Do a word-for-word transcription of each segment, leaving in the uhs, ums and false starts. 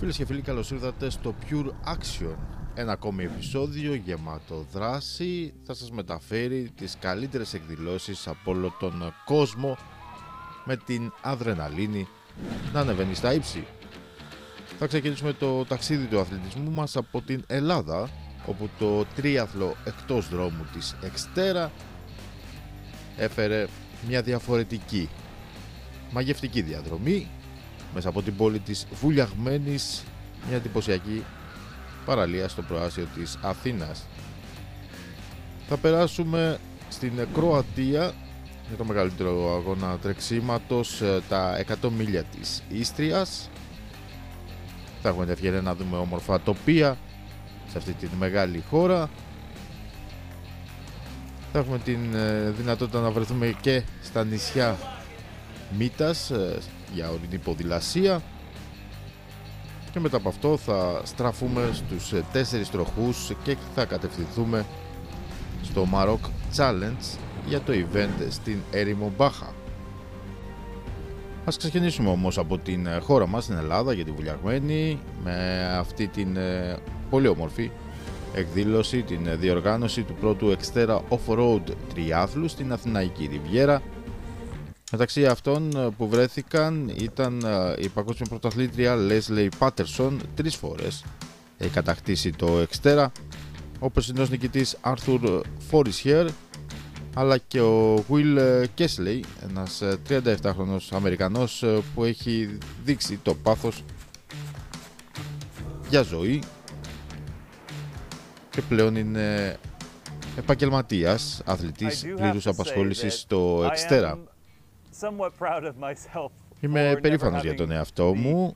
Φίλες και φίλοι, καλώς ήρθατε στο Pure Action. Ένα ακόμη επεισόδιο γεμάτο δράση θα σας μεταφέρει τις καλύτερες εκδηλώσεις από όλο τον κόσμο, με την αδρεναλίνη να ανεβαίνει στα ύψη. Θα ξεκινήσουμε το ταξίδι του αθλητισμού μας από την Ελλάδα, όπου το τρίαθλο εκτός δρόμου της Εξτέρα έφερε μια διαφορετική μαγευτική διαδρομή μέσα από την πόλη της Βουλιαγμένης, μια εντυπωσιακή παραλία στο προάστιο της Αθήνας. Θα περάσουμε στην Κροατία για το μεγαλύτερο αγώνα τρεξίματος, τα εκατό μίλια της Ίστριας. Θα έχουμε την ευκαιρία να δούμε όμορφα τοπία σε αυτή τη μεγάλη χώρα. Θα έχουμε την δυνατότητα να βρεθούμε και στα νησιά Μήτας για ορεινή ποδηλασία, και μετά από αυτό θα στραφούμε στους τέσσερις τροχούς και θα κατευθυνθούμε στο Maroc Challenge για το event στην έρημο Μπάχα. Ας ξεκινήσουμε όμως από την χώρα μας, την Ελλάδα, για τη Βουλιαγμένη, με αυτή την πολύ όμορφη εκδήλωση, την διοργάνωση του πρώτου Εξτέρα Off-Road τριάθλου στην Αθηναϊκή Ριβιέρα. Μεταξύ αυτών που βρέθηκαν ήταν η παγκόσμια πρωταθλήτρια Leslie Patterson, τρεις φορές έχει κατακτήσει το Εξτέρα, ο περσινός νικητής Arthur Forestier, αλλά και ο Will Kesley, ένας τριάντα επτάχρονος Αμερικανός που έχει δείξει το πάθος για ζωή και πλέον είναι επαγγελματίας αθλητής πλήρους απασχόλησης στο Εξτέρα. Είμαι περήφανος για τον εαυτό μου.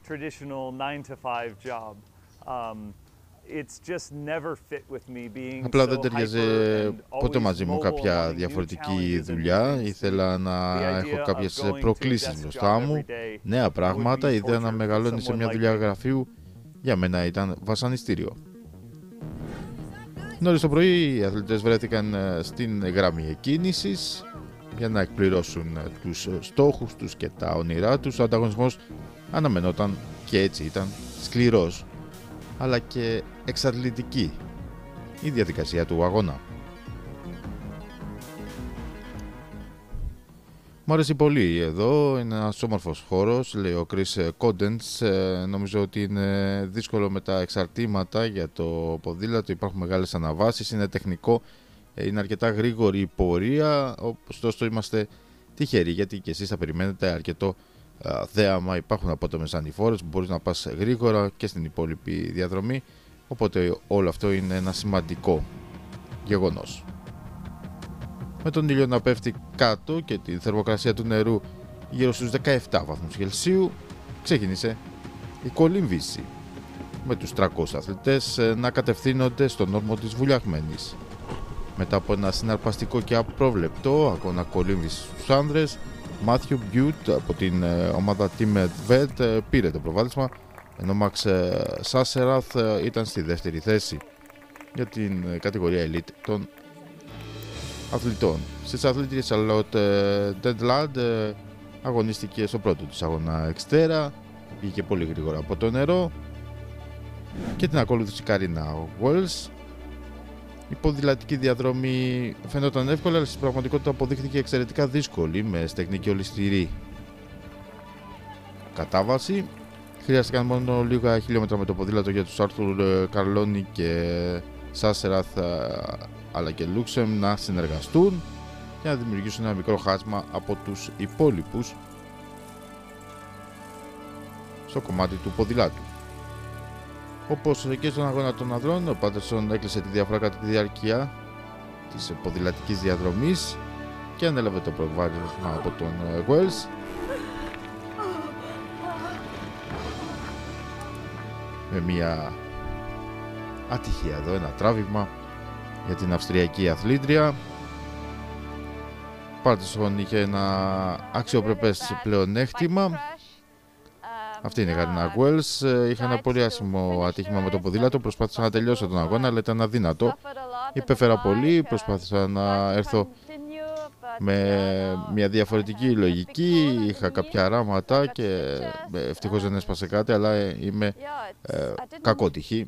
Απλά δεν ταιριάζει ποτέ μαζί μου κάποια διαφορετική δουλειά. Ήθελα να έχω κάποιες προκλήσεις μπροστά μου, νέα πράγματα. Η ιδέα να μεγαλώνει σε μια δουλειά γραφείου για μένα ήταν βασανιστήριο. Νωρίς το πρωί οι αθλητές βρέθηκαν στην γραμμή εκκίνησης για να εκπληρώσουν τους στόχους τους και τα όνειρά τους. Ο ανταγωνισμός αναμενόταν και έτσι ήταν σκληρός, αλλά και εξαντλητική η διαδικασία του αγώνα. Μου αρέσει πολύ εδώ, είναι ένας όμορφος χώρος, λέει ο Chris Codens. Νομίζω ότι είναι δύσκολο με τα εξαρτήματα για το ποδήλατο, υπάρχουν μεγάλες αναβάσεις, είναι τεχνικό, είναι αρκετά γρήγορη η πορεία, ωστόσο είμαστε τυχεροί γιατί και εσείς θα περιμένετε αρκετό α, θέαμα. Υπάρχουν απότομες ανηφόρες που μπορείς να πας γρήγορα και στην υπόλοιπη διαδρομή, οπότε όλο αυτό είναι ένα σημαντικό γεγονός. Με τον ήλιο να πέφτει κάτω και τη θερμοκρασία του νερού γύρω στους δεκαεπτά βαθμούς Κελσίου, ξεκίνησε η κολύμβηση, με τους τριακόσιους αθλητές να κατευθύνονται στον όρμο της Βουλιαγμένης. Μετά από ένα συναρπαστικό και απρόβλεπτο αγώνα κολύμβησης στους άνδρες, Μάθιου Μπιούτ από την ομάδα Team Edved πήρε το προβάδισμα, ενώ Μαξ Σάσεραθ ήταν στη δεύτερη θέση για την κατηγορία Elite των αθλητών. Στις αθλήτριες Charlotte Ντέντλαντ αγωνίστηκε στο πρώτο της αγώνα Εξτέρα, βγήκε πολύ γρήγορα από το νερό, και την ακολούθησε η Καρίνα Wells. Η ποδηλατική διαδρομή φαινόταν εύκολη, αλλά στην πραγματικότητα αποδείχθηκε εξαιρετικά δύσκολη, με στεγνή και ολισθηρή κατάβαση. Χρειάστηκαν μόνο λίγα χιλιόμετρα με το ποδήλατο για τους Άρθουρ Καρλόνι και Σάσεραθ, αλλά και Λούξεμ να συνεργαστούν και να δημιουργήσουν ένα μικρό χάσμα από τους υπόλοιπους στο κομμάτι του ποδηλάτου. Όπως και στον αγώνα των ανδρών, ο Πάτερσον έκλεισε τη διαφορά κατά τη διάρκεια της ποδηλατικής διαδρομής και ανέλαβε το προβάδισμα από τον Wells. Με μια ατυχία εδώ, ένα τράβηγμα για την αυστριακή αθλήτρια. Ο Πάτερσον είχε ένα αξιοπρεπές πλεονέκτημα. Αυτή είναι η Καρίνα Wells. Είχα ένα πολύ άσχημο ατύχημα με το ποδήλατο. Προσπάθησα να τελειώσω τον αγώνα, αλλά ήταν αδύνατο. Υπέφερα πολύ. Προσπάθησα να έρθω με μια διαφορετική λογική. Είχα κάποια αράματα και ευτυχώς δεν έσπασε κάτι, αλλά είμαι ε, κακότυχη.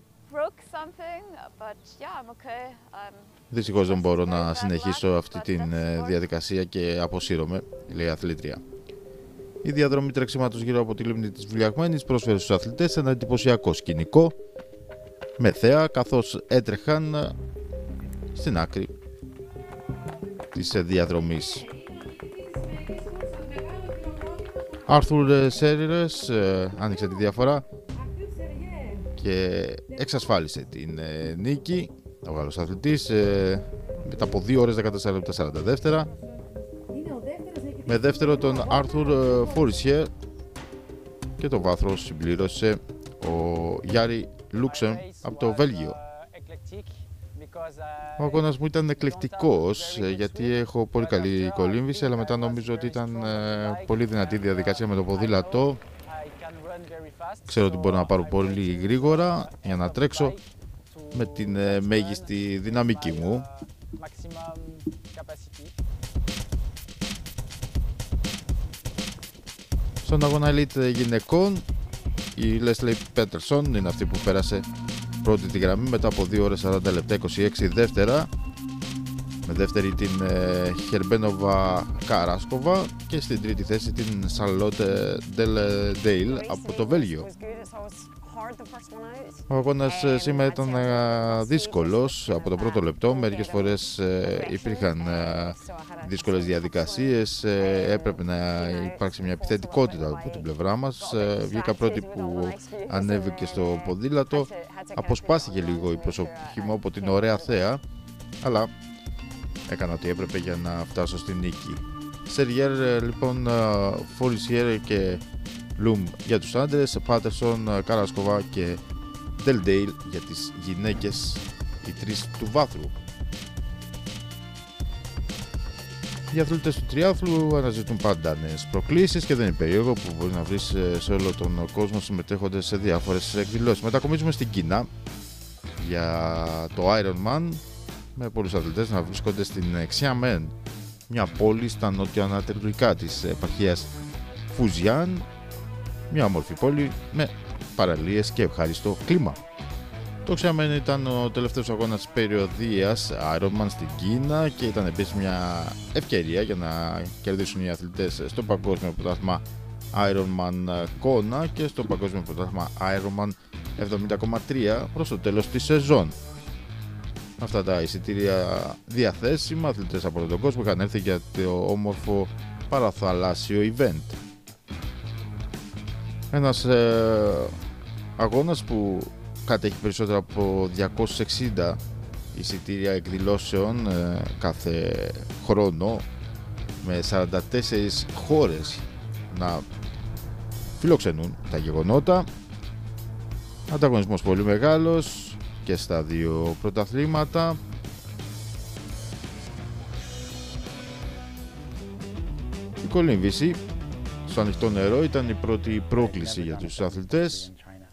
Δυστυχώς δεν μπορώ να συνεχίσω αυτή τη διαδικασία και αποσύρωμαι, λέει η αθλήτρια. Η διαδρομή τρεξίματος γύρω από τη λίμνη της Βουλιαγμένης πρόσφερε στους αθλητές ένα εντυπωσιακό σκηνικό με θέα, καθώς έτρεχαν στην άκρη της διαδρομής. Άρθουρ Σέριρες ε, άνοιξε τη διαφορά και εξασφάλισε την ε, νίκη. Ο Γάλλος αθλητής ε, μετά από δύο ώρες δεκατέσσερα λεπτά σαράντα δεύτερα, με δεύτερο τον Άρθουρ Φορισιέρ, και το βάθρο συμπλήρωσε ο Γιάρι Λούξεμ από το Βέλγιο. Ο αγώνας μου ήταν εκλεκτικός γιατί έχω πολύ καλή κολύμβηση, αλλά μετά νομίζω ότι ήταν ε, πολύ δυνατή διαδικασία με το ποδήλατο. Ξέρω ότι μπορώ να πάρω πολύ γρήγορα για να τρέξω με την ε, μέγιστη δυναμική μου. Στον αγώνα Elite γυναικών, η Leslie Peterson είναι αυτή που πέρασε πρώτη τη γραμμή μετά από δύο ώρες σαράντα λεπτά είκοσι έξι δεύτερα, με δεύτερη την Χερμπένοβα Καράσκοβα και στην τρίτη θέση την Charlotte Dale από το Βέλγιο. Ο αγώνας σήμερα ήταν δύσκολος από το πρώτο λεπτό. Μερικές φορές υπήρχαν δύσκολες διαδικασίες, έπρεπε να υπάρξει μια επιθετικότητα από την πλευρά μας. Βγήκα πρώτη που ανέβηκε στο ποδήλατο, αποσπάστηκε λίγο η προσοχή μου από την ωραία θέα, αλλά έκανα ό,τι έπρεπε για να φτάσω στη νίκη. Σεριέρ λοιπόν, Φορισιέρ και Λουμ για τους άντρες, Πάτερσον, Καράσκοβα και Ντελντέιλ για τις γυναίκες, οι τρεις του βάθρου. Οι αθλητές του τριάθλου αναζητούν πάντα νέες προκλήσεις και δεν είναι περίεργο που μπορεί να βρεις σε όλο τον κόσμο συμμετέχοντες σε διάφορες εκδηλώσεις. Μετακομίζουμε στην Κίνα για το Ironman, με πολλούς αθλητές να βρίσκονται στην Xiamen, μια πόλη στα νότια-ανατολικά της επαρχίας Φουζιάν, μια όμορφη πόλη με παραλίες και ευχάριστο κλίμα. Το Xiamen ήταν ο τελευταίος αγώνας της περιοδίας Ironman στην Κίνα και ήταν επίσης μια ευκαιρία για να κερδίσουν οι αθλητές στο παγκόσμιο πρωτάθλημα Ironman Kona και στο παγκόσμιο πρωτάθλημα Ironman εβδομήντα κόμμα τρία προς το τέλος της σεζόν. Αυτά τα εισιτήρια διαθέσιμα, αθλητές από τον κόσμο είχαν έρθει για το όμορφο παραθαλάσσιο event. Ένας ε, αγώνας που κατέχει περισσότερο από διακόσια εξήντα εισιτήρια εκδηλώσεων ε, κάθε χρόνο, με σαράντα τέσσερις χώρες να φιλοξενούν τα γεγονότα. Ανταγωνισμός πολύ μεγάλος και στα δύο πρωταθλήματα. Η κολύμβηση στο ανοιχτό νερό ήταν η πρώτη πρόκληση για τους αθλητές.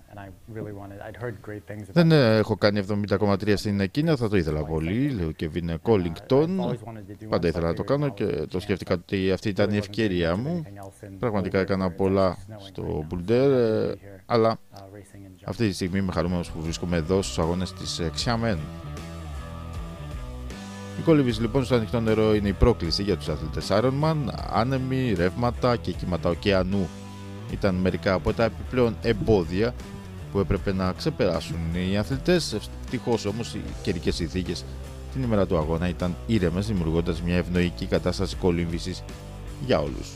Δεν έχω κάνει εβδομήντα κόμμα τρία στην Κίνα, θα το ήθελα πολύ, λέει ο Κέβιν Κόλινγκτον. Πάντα ήθελα να το κάνω και το σκέφτηκα ότι αυτή ήταν η ευκαιρία μου. Πραγματικά έκανα πολλά στο Boulder, αλλά αυτή τη στιγμή είμαι χαρούμενος που βρίσκομαι εδώ στους αγώνες της Xiamen. Η κολύμβηση λοιπόν στο ανοιχτό νερό είναι η πρόκληση για τους αθλητές Ironman. Άνεμοι, ρεύματα και κύματα ωκεανού ήταν μερικά από τα επιπλέον εμπόδια που έπρεπε να ξεπεράσουν οι αθλητές. Ευτυχώς όμως οι καιρικές συνθήκες την ημέρα του αγώνα ήταν ήρεμες, δημιουργώντας μια ευνοϊκή κατάσταση κολύμβησης για όλους.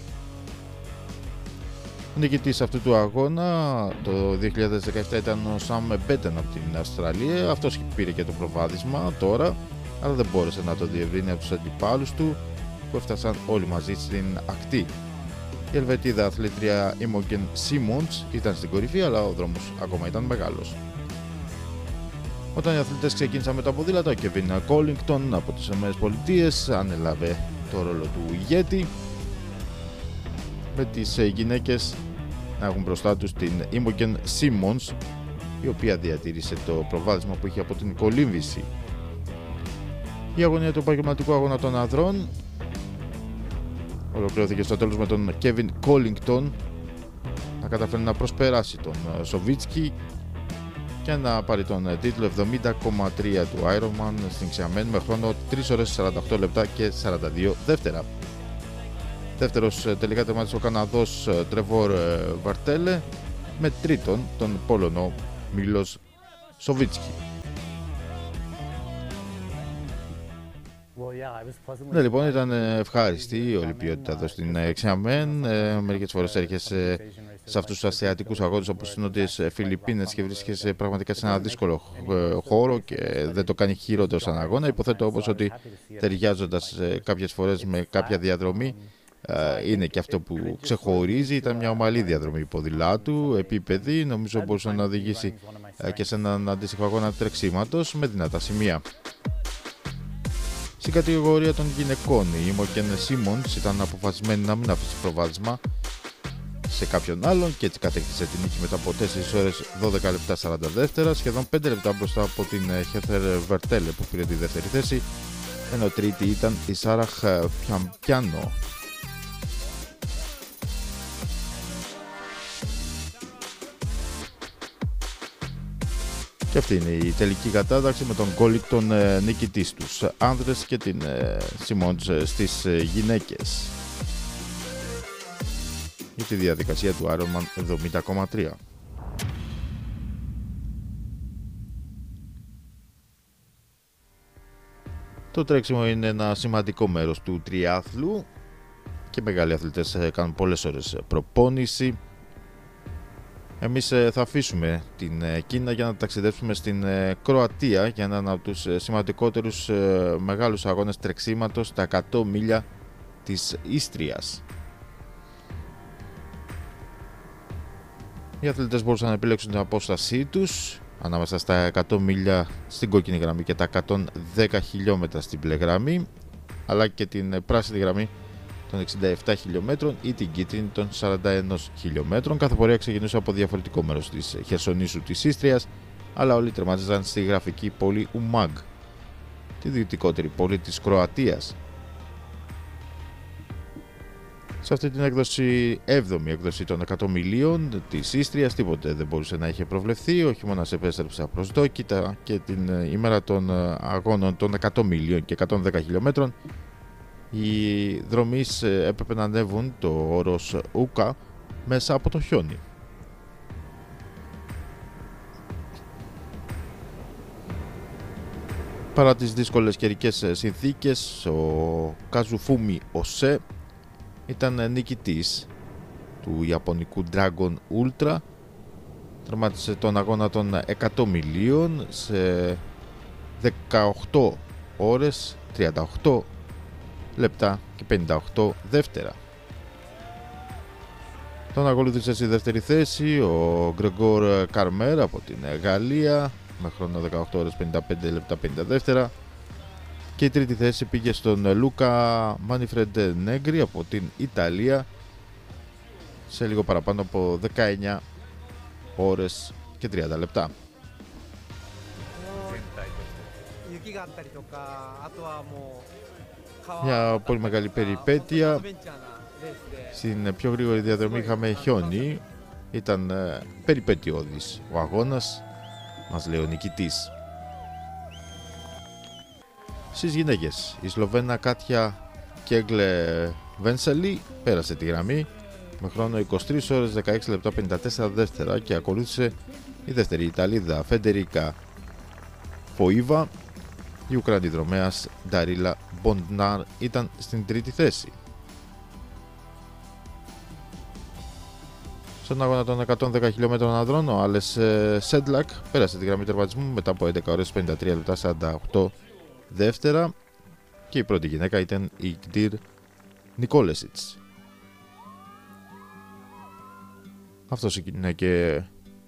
Ο νικητής αυτού του αγώνα το δύο χιλιάδες δεκαεπτά ήταν ο Σαμ Μπέτεν από την Αυστραλία. Αυτός πήρε και το προβάδισμα τώρα, αλλά δεν μπόρεσε να το διευρύνει από τους αντιπάλους του που έφτασαν όλοι μαζί στην ακτή. Η Ελβετίδα αθλήτρια Imogen Simmons ήταν στην κορυφή, αλλά ο δρόμος ακόμα ήταν μεγάλος. Όταν οι αθλητές ξεκίνησαν με τα ποδήλατα, ο Κέβιν Κόλινγκτον από τις ΗΠΑ ανέλαβε το ρόλο του ηγέτη, με τις γυναίκες να έχουν μπροστά τους την Imogen Simmons, η οποία διατήρησε το προβάδισμα που είχε από την κολύμβηση. Η αγωνία του επαγγελματικού αγώνα των ανδρών Ολοκληρώθηκε στο τέλος με τον Kevin Collington να καταφέρει να προσπεράσει τον Σοβίτσκι και να πάρει τον τίτλο εβδομήντα κόμμα τρία του Ironman στην Xiamen με χρόνο τρεις ώρες σαράντα οκτώ λεπτά και σαράντα δύο δεύτερα. Δεύτερος τελικά τερμάτισε ο Καναδός Τρεβόρ Βαρτέλε με τρίτον τον Πόλωνο Μίλος Σοβίτσκι. Ναι, λοιπόν, ήταν ευχάριστη η Ολυμπιότητα εδώ στην Xiamen. Μερικές φορές έρχεσαι σε αυτούς τους ασιατικούς αγώνες όπως οι Νότιες Φιλιππίνες και βρίσκεσαι πραγματικά σε ένα δύσκολο χώρο και δεν το κάνει χειρότερο σαν αγώνα. Υποθέτω όπως ότι ταιριάζοντας κάποιες φορές με κάποια διαδρομή είναι και αυτό που ξεχωρίζει. Ήταν μια ομαλή διαδρομή ποδηλάτου, επίπεδη, νομίζω μπορούσε να οδηγήσει και σε έναν αντίστοιχο αγώνα τρεξίματος με δυνατά σημεία. Στην κατηγορία των γυναικών, η Imogen Simmons ήταν αποφασισμένη να μην αφήσει προβάδισμα σε κάποιον άλλον και έτσι κατέκτησε την νίκη μετά από τέσσερις ώρες δώδεκα λεπτά σαράντα δεύτερα, σχεδόν πέντε λεπτά μπροστά από την Heather Vertelle που πήρε τη δεύτερη θέση, ενώ τρίτη ήταν η Sarah Piano. Και αυτή είναι η τελική κατάταξη με τον Collington νικητή στους άνδρες και την Simmons στις γυναίκες για τη διαδικασία του Ironman εβδομήντα κόμμα τρία. Το τρέξιμο είναι ένα σημαντικό μέρος του τριάθλου και μεγάλοι αθλητές κάνουν πολλές ώρες προπόνηση. Εμείς θα αφήσουμε την Κίνα για να ταξιδέψουμε στην Κροατία για έναν από τους σημαντικότερους μεγάλους αγώνες τρεξίματος, τα εκατό μίλια της Ίστριας. Οι αθλητές μπορούσαν να επιλέξουν την απόστασή τους ανάμεσα στα εκατό μίλια στην κόκκινη γραμμή και τα εκατόν δέκα χιλιόμετρα στην μπλε γραμμή, αλλά και την πράσινη γραμμή των εξήντα επτά χιλιόμετρων ή την κίτρινη των σαράντα ένα χιλιόμετρων. Κάθε πορεία ξεκινούσε από διαφορετικό μέρος της Χερσονήσου της Ίστριας, αλλά όλοι τερμάτιζαν στη γραφική πόλη Ουμάγ, τη δυτικότερη πόλη της Κροατίας. Σε αυτή την έκδοση, έβδομη έκδοση των εκατό μιλίων της Ίστριας, τίποτε δεν μπορούσε να είχε προβλεφθεί. Ο χειμώνας επέστρεψε απροσδόκητα και την ημέρα των αγώνων των εκατό μιλίων και εκατόν δέκα χιλιόμετρων οι δρομείς έπρεπε να ανέβουν το όρος Ούκα μέσα από το χιόνι. Παρά τις δύσκολες καιρικές συνθήκες, ο Καζουφούμι Οσέ ήταν νικητής του ιαπωνικού Dragon Ultra. Τερμάτισε τον αγώνα των εκατό μιλίων σε δεκαοκτώ ώρες, τριάντα οκτώ λεπτά και πενήντα οκτώ δεύτερα. Τον ακολούθησε στη δεύτερη θέση ο Γκρεγκόρ Καρμέρ από την Γαλλία με χρόνο δεκαοκτώ ώρες πενήντα πέντε λεπτά πενήντα δεύτερα, και η τρίτη θέση πήγε στον Λούκα Μάνιφρεντ Νέγκρι από την Ιταλία σε λίγο παραπάνω από δεκαεννιά ώρες και τριάντα λεπτά. Μια πολύ μεγάλη περιπέτεια. Στην πιο γρήγορη διαδρομή είχαμε χιόνι. Ήταν ε, περιπέτειώδης ο αγώνας, μας λέει ο νικητής. Στις γυναίκες, η Σλοβένα Κάτια Κέγκλε Βένσελη πέρασε τη γραμμή με χρόνο είκοσι τρεις ώρες δεκαέξι λεπτά πενήντα τέσσερα δεύτερα και ακολούθησε η δεύτερη Ιταλίδα Φεντερίκα Φοΐβα. Η Ουκρανή δρομέας Νταρίλα Μποντνάρ ήταν στην τρίτη θέση. Στον αγώνα των εκατόν δέκα χιλιόμετρων ανδρών, ο Άλες Σέντλακ πέρασε τη γραμμή τερματισμού μετά από έντεκα ώρες πενήντα τρία λεπτά σαράντα οκτώ δεύτερα και η πρώτη γυναίκα ήταν η Γκντήρ Νικόλεσιτς. Αυτός είναι και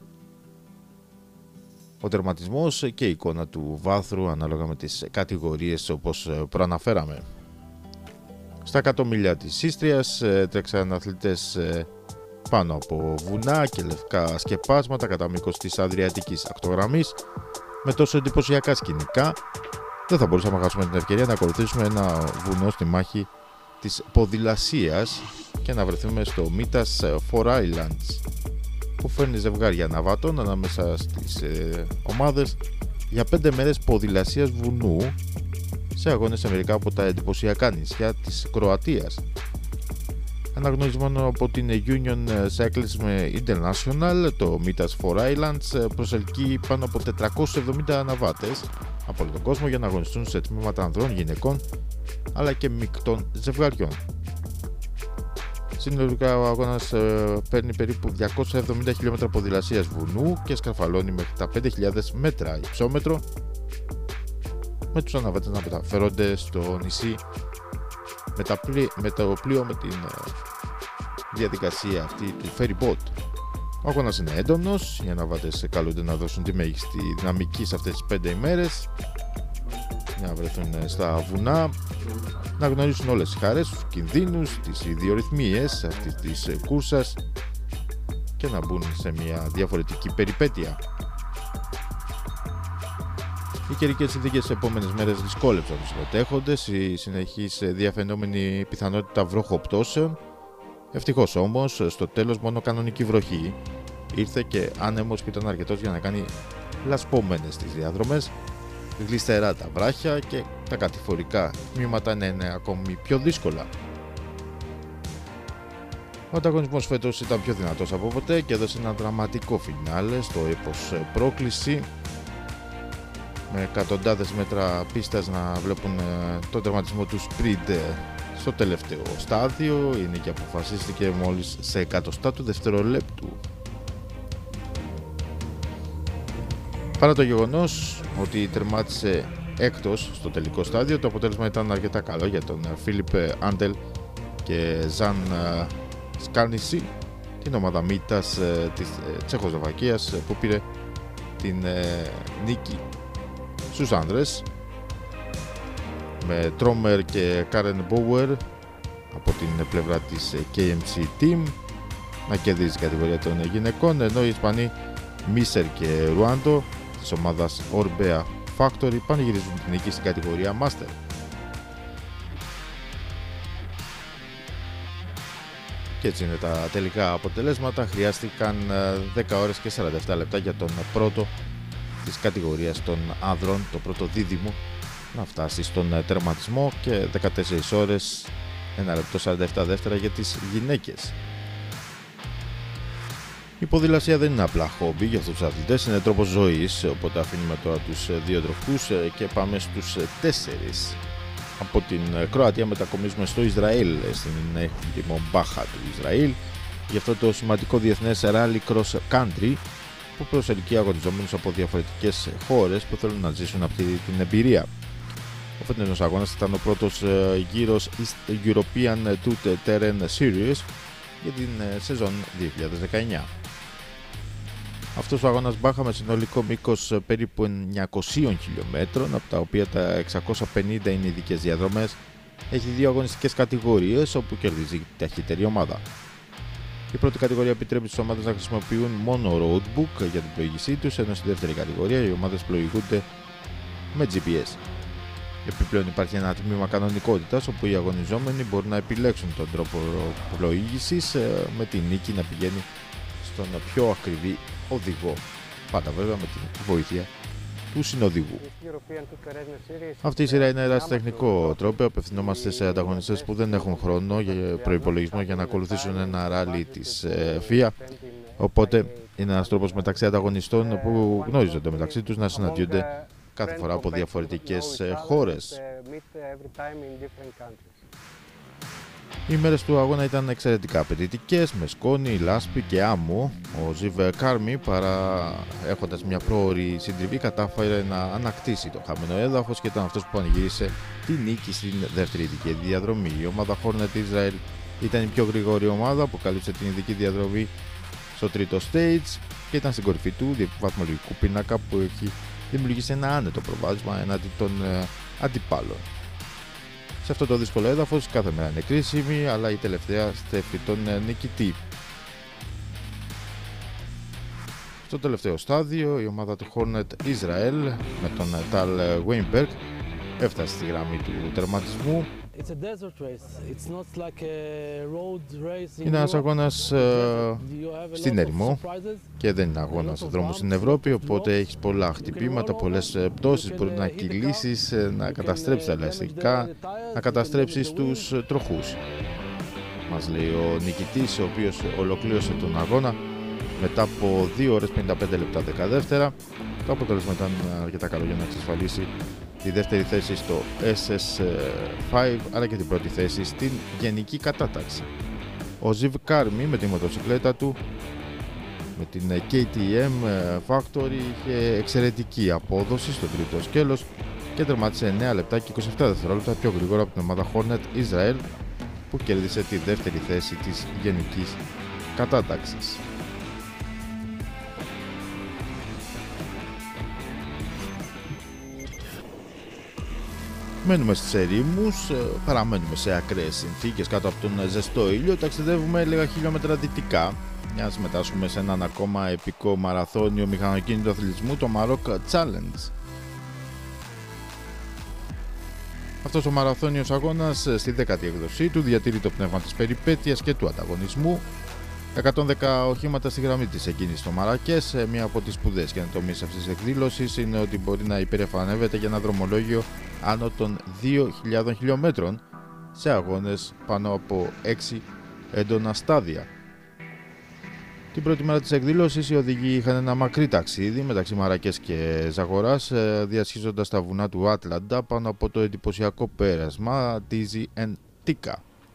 ο τερματισμός και η εικόνα του βάθρου ανάλογα με τις κατηγορίες όπως προαναφέραμε. Στα εκατό μιλιά της Ίστριας τρέξαν αθλητές πάνω από βουνά και λευκά σκεπάσματα κατά μήκος της Αδριατικής ακτογραμμής με τόσο εντυπωσιακά σκηνικά. Δεν θα μπορούσαμε να χάσουμε την ευκαιρία να ακολουθήσουμε ένα βουνό στη μάχη της ποδηλασίας και να βρεθούμε στο Mitas Four Islands, που φέρνει ζευγάρια αναβατών ανάμεσα στις ε, ομάδες για πέντε μέρες ποδηλασίας βουνού σε αγώνες σε μερικά από τα εντυπωσιακά νησιά της Κροατίας. Αναγνωρισμένο από την Union Cyclism International, το Mitas Four Islands προσελκύει πάνω από τετρακόσιους εβδομήντα αναβάτες από όλο τον κόσμο για να αγωνιστούν σε τμήματα ανδρών, γυναικών αλλά και μεικτών ζευγαριών. Συνολικά ο αγώνας ε, παίρνει περίπου διακόσια εβδομήντα χιλιόμετρα ποδηλασίας βουνού και σκαρφαλώνει μέχρι τα πέντε χιλιάδες μέτρα υψόμετρο, με τους αναβάτες να μεταφέρονται στο νησί με, τα πλή, με το πλοίο με την ε, διαδικασία αυτή του ferry boat. Ο αγώνας είναι έντονος, οι αναβάτες καλούνται να δώσουν τη μέγιστη δυναμική σε αυτές τις πέντε ημέρες, να βρεθούν στα βουνά, να γνωρίσουν όλες τις χαρές, τους κινδύνους, τις ιδιορυθμίες αυτής της κούρσας και να μπουν σε μια διαφορετική περιπέτεια. Οι καιρικές συνθήκες τις επόμενες μέρες δυσκόλεψαν τους συμμετέχοντες, η συνεχής διαφαινόμενη πιθανότητα βροχοπτώσεων. Ευτυχώς όμως, στο τέλος μόνο κανονική βροχή ήρθε και άνεμος που ήταν αρκετός για να κάνει λασπωμένες τις διαδρομές, γλιστερά τα βράχια και τα κατηφορικά τμήματα να είναι ακόμη πιο δύσκολα. Ο ανταγωνισμός φέτος ήταν πιο δυνατός από ποτέ και έδωσε ένα δραματικό φινάλε στο έπος πρόκληση, με εκατοντάδες μέτρα πίστας να βλέπουν τον τερματισμό του sprint στο τελευταίο στάδιο. Η νίκη αποφασίστηκε μόλις σε εκατοστά του δευτερολέπτου. Παρά το γεγονός ότι τερμάτισε έκτος στο τελικό στάδιο, το αποτέλεσμα ήταν αρκετά καλό για τον Φίλιπ Άντελ και Ζαν Σκάρνισι, την ομάδα Μίτας της Τσεχοσλοβακίας, που πήρε την νίκη στους άνδρες, με Τρόμερ και Κάρεν Μπόουερ από την πλευρά της κέι εμ σι Team να κερδίζει την κατηγορία των γυναικών, ενώ οι Ισπανοί Μίσερ και Ρουάντο της ομάδας Orbea Factory πανηγυρίζουν την νίκη στην κατηγορία Master. Και έτσι είναι τα τελικά αποτελέσματα. Χρειάστηκαν δέκα ώρες και σαράντα επτά λεπτά για τον πρώτο της κατηγορίας των άνδρων, το πρώτο δίδυμο, να φτάσει στον τερματισμό, και δεκατέσσερις ώρες ένα λεπτό σαράντα επτά δεύτερα για τις γυναίκες. Η ποδηλασία δεν είναι απλά χόμπι για αυτούς τους αθλητές, είναι τρόπος ζωής, οπότε αφήνουμε τώρα τους δύο τροχούς και πάμε στους τέσσερις. Από την Κροατία μετακομίζουμε στο Ισραήλ, στην Μομπάχα του Ισραήλ, για αυτό το σημαντικό διεθνές rally cross country που προσελκύει αγωνιζόμενους από διαφορετικές χώρες που θέλουν να ζήσουν αυτή την εμπειρία. Ο φετινός αγώνας ήταν ο πρώτος γύρος East European Two Terrain Series για την σεζόν δύο χιλιάδες δεκαεννιά. Αυτός ο αγώνας μπάχα με συνολικό μήκος περίπου εννιακόσιες χιλιόμετρων, από τα οποία τα εξακόσια πενήντα είναι ειδικές διαδρομές, έχει δύο αγωνιστικές κατηγορίες όπου κερδίζει η ταχύτερη ομάδα. Η πρώτη κατηγορία επιτρέπει στις ομάδες να χρησιμοποιούν μόνο roadbook για την πλοήγησή τους, ενώ στη δεύτερη κατηγορία οι ομάδες πλοηγούνται με τζι πι ες. Επιπλέον υπάρχει ένα τμήμα κανονικότητας όπου οι αγωνιζόμενοι μπορούν να επιλέξουν τον τρόπο πλοήγησης, με τη νίκη να πηγαίνει στον πιο ακριβή οδηγό, πάντα βέβαια με την βοήθεια του συνοδηγού. Αυτή η σειρά είναι ερασιτεχνικό τρόπο. Απευθυνόμαστε σε ανταγωνιστές που δεν έχουν χρόνο για προϋπολογισμό για να ακολουθήσουν ένα ράλι της εφ άι έι, οπότε είναι ένας τρόπος μεταξύ ανταγωνιστών που γνωρίζονται μεταξύ τους να συναντιούνται κάθε φορά από διαφορετικές χώρες. Οι μέρες του αγώνα ήταν εξαιρετικά απαιτητικές, με σκόνη, λάσπη και άμμο. Ο Ζιβ Κάρμι, παρά έχοντας μια πρόωρη συντριβή, κατάφερε να ανακτήσει το χαμένο έδαφος και ήταν αυτός που πανηγύρισε τη νίκη στην δεύτερη ειδική διαδρομή. Η ομάδα Hornet Israel ήταν η πιο γρήγορη ομάδα που καλύψε την ειδική διαδρομή στο τρίτο stage και ήταν στην κορυφή του βαθμολογικού πίνακα, που έχει δημιουργήσει ένα άνετο προβάδισμα εναντί των ε, αντιπάλων. Σε αυτό το δύσκολο έδαφος κάθε μέρα είναι κρίσιμη, αλλά η τελευταία στέφει τον νικητή. Στο τελευταίο στάδιο η ομάδα του Hornet Israel με τον Tal Weinberg έφτασε στη γραμμή του τερματισμού Είναι ένας αγώνας ε, στην ερημό και δεν είναι αγώνας στον δρόμο στην Ευρώπη, οπότε έχεις πολλά χτυπήματα, πολλές πτώσεις, μπορεί να κυλήσεις, να καταστρέψεις τα ελαστικά, να καταστρέψεις τους τροχούς. Μας λέει ο νικητής, ο οποίος ολοκλήρωσε τον αγώνα μετά από δύο ώρες πενήντα πέντε λεπτά δέκα δεύτερα. Το αποτέλεσμα ήταν αρκετά καλό για να εξασφαλίσει τη δεύτερη θέση στο ες ες πέντε, αλλά και την πρώτη θέση στην γενική κατάταξη. Ο Ziv Karmi με τη μοτοσυκλέτα του, με την κέι τι εμ Factory, είχε εξαιρετική απόδοση στο τρίτο σκέλος και τερμάτισε εννέα λεπτά και είκοσι επτά δευτερόλεπτα πιο γρήγορα από την ομάδα Hornet Israel, που κέρδισε τη δεύτερη θέση της γενικής κατάταξης. Μένουμε στις ερήμους, παραμένουμε σε ακραίες συνθήκες κάτω από τον ζεστό ήλιο, ταξιδεύουμε λίγα χιλιόμετρα δυτικά για να συμμετάσχουμε σε έναν ακόμα επικό μαραθώνιο μηχανοκίνητου αθλητισμού, το Maroc Challenge. Αυτός ο μαραθώνιος αγώνας στη δέκατη έκδοσή του διατηρεί το πνεύμα της περιπέτειας και του ανταγωνισμού. εκατόν δέκα οχήματα στη γραμμή της εκκίνησης στο Μαρακές. Μία από τις σπουδαίες καινοτομίες αυτής της εκδήλωσης είναι ότι μπορεί να υπερεφανεύεται για ένα δρομολόγιο άνω των δύο χιλιάδων χιλιόμετρων σε αγώνες πάνω από έξι έντονα στάδια. Την πρώτη μέρα της εκδήλωσης οι οδηγοί είχαν ένα μακρύ ταξίδι μεταξύ Μαρακές και Ζαγοράς, διασχίζοντας τα βουνά του Άτλαντα πάνω από το εντυπωσιακό πέρασμα Tizi and Tika.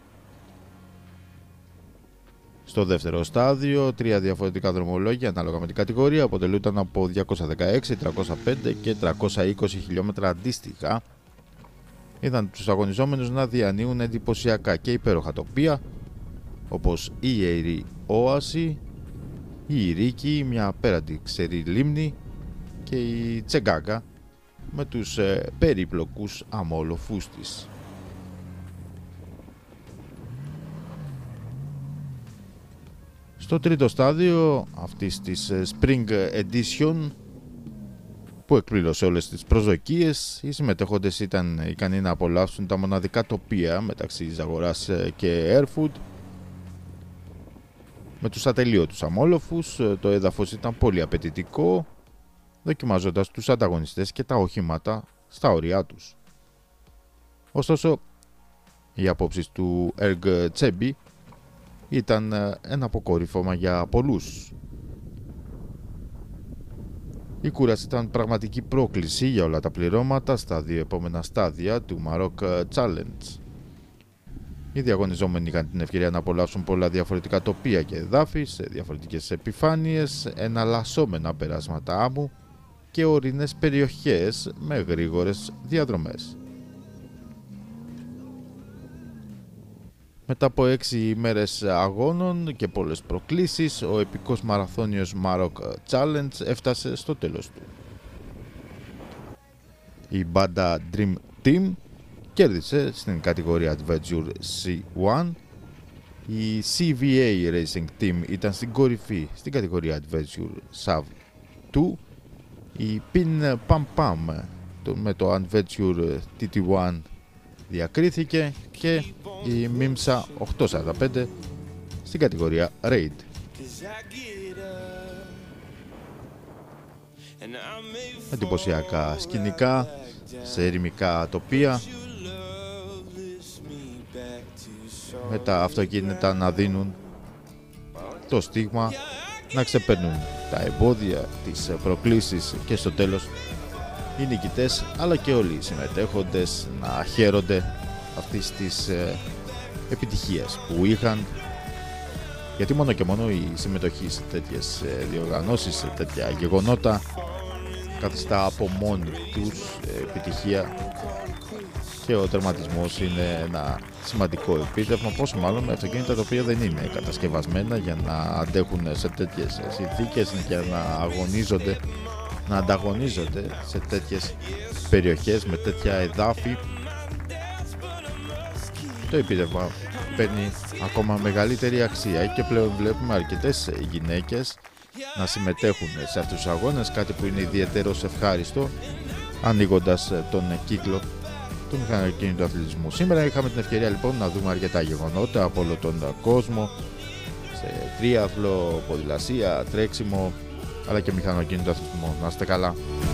Στο δεύτερο στάδιο, τρία διαφορετικά δρομολόγια ανάλογα με την κατηγορία αποτελούνταν από διακόσια δεκαέξι, τριακόσια πέντε και τριακόσια είκοσι χιλιόμετρα αντίστοιχα. Είδαν τους αγωνιζόμενους να διανύουν εντυπωσιακά και υπέροχα τοπία, όπως η ιερή Όαση, η Ιρίκη, μια απέραντη ξερή λίμνη, και η Τσεγκάγκα με τους ε, περίπλοκους αμόλοφους της. Στο τρίτο στάδιο αυτής της Spring Edition, που εκπλήρωσε όλες τις προσδοκίες, οι συμμετέχοντες ήταν ικανοί να απολαύσουν τα μοναδικά τοπία μεταξύ Ζαγοράς και Erfurt. Με τους ατελείωτους αμόλοφους, το έδαφος ήταν πολύ απαιτητικό, δοκιμάζοντας τους ανταγωνιστές και τα οχήματα στα όρια τους. Ωστόσο, οι απόψεις του Erg Tsebi ήταν ένα αποκορύφωμα για πολλούς. Η κούραση ήταν πραγματική πρόκληση για όλα τα πληρώματα στα δύο επόμενα στάδια του Maroc Challenge. Οι διαγωνιζόμενοι είχαν την ευκαιρία να απολαύσουν πολλά διαφορετικά τοπία και εδάφη σε διαφορετικές επιφάνειες, εναλλασσόμενα περάσματα άμμου και ορεινές περιοχές με γρήγορες διαδρομές. Μετά από έξι ημέρες αγώνων και πολλές προκλήσεις, ο επικός μαραθώνιος Maroc Challenge έφτασε στο τέλος του. Η μπάντα Dream Team κέρδισε στην κατηγορία Adventure σι ένα, η σι βι έι Racing Team ήταν στην κορυφή στην κατηγορία Adventure σι έι βι δύο, η Pin Pam Pam με το Adventure τι τι ένα διακρίθηκε και η Mimsa οκτακόσια σαράντα πέντε στην κατηγορία Raid. Εντυπωσιακά σκηνικά σε ερημικά τοπία, με τα αυτοκίνητα να δίνουν το στίγμα, να ξεπερνούν τα εμπόδια, τις προκλήσεις και στο τέλος οι νικητές αλλά και όλοι οι συμμετέχοντες να χαίρονται αυτής της ε, επιτυχίας που είχαν, γιατί μόνο και μόνο η συμμετοχή σε τέτοιες ε, διοργανώσεις, σε τέτοια γεγονότα καθιστά από μόνη τους ε, επιτυχία, και ο τερματισμός είναι ένα σημαντικό επίτευγμα, πόσο μάλλον με αυτοκίνητα τα οποία δεν είναι κατασκευασμένα για να αντέχουν σε τέτοιες συνθήκες και να αγωνίζονται, να ανταγωνίζονται σε τέτοιες περιοχές με τέτοια εδάφη. Το επίτευγμα παίρνει ακόμα μεγαλύτερη αξία και πλέον βλέπουμε αρκετές γυναίκες να συμμετέχουν σε αυτούς τους αγώνες, κάτι που είναι ιδιαίτερος ευχάριστο, ανοίγοντας τον κύκλο του μηχανοκίνητου αθλητισμού. Σήμερα είχαμε την ευκαιρία λοιπόν να δούμε αρκετά γεγονότα από όλο τον κόσμο, σε τρίαθλο, ποδηλασία, τρέξιμο, αλλά και μηχανοκίνητο αθλητισμό. Να είστε καλά.